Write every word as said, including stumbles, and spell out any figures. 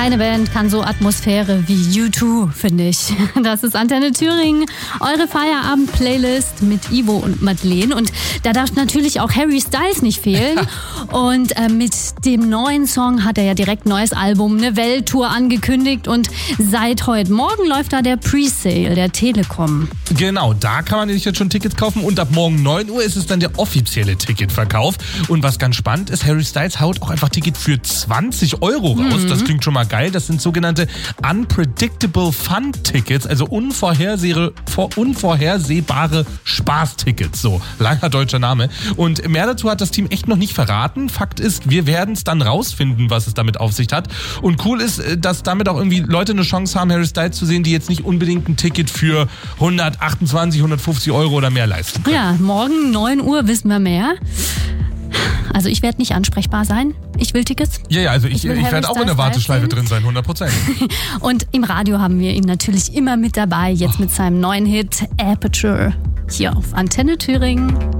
Keine Band kann so Atmosphäre wie U zwei, finde ich. Das ist Antenne Thüringen, eure Feierabend-Playlist mit Ivo und Madeleine. Und da darf natürlich auch Harry Styles nicht fehlen. Und äh, mit dem neuen Song hat er ja direkt ein neues Album, eine Welttour angekündigt. Und seit heute Morgen läuft da der Presale der Telekom. Genau, da kann man sich jetzt schon Tickets kaufen. Und ab morgen neun Uhr ist es dann der offizielle Ticketverkauf. Und was ganz spannend ist, Harry Styles haut auch einfach Ticket für zwanzig Euro raus. Mhm. Das klingt schon mal geil. Das sind sogenannte Unpredictable Fun Tickets, also unvorhersehbare, unvorhersehbare Spaßtickets. So, langer deutscher Name. Und mehr dazu hat das Team echt noch nicht verraten. Fakt ist, wir werden es dann rausfinden, was es damit auf sich hat. Und cool ist, dass damit auch irgendwie Leute eine Chance haben, Harry Styles zu sehen, die jetzt nicht unbedingt ein Ticket für hundertachtundzwanzig, hundertfünfzig Euro oder mehr leisten können. Ja, morgen neun Uhr wissen wir mehr. Also ich werde nicht ansprechbar sein. Ich will Tickets. Ja, ja, also ich, ich, ich werde auch in der Warteschleife drin sein, hundert Prozent. Und im Radio haben wir ihn natürlich immer mit dabei, jetzt oh. mit seinem neuen Hit Aperture hier auf Antenne Thüringen.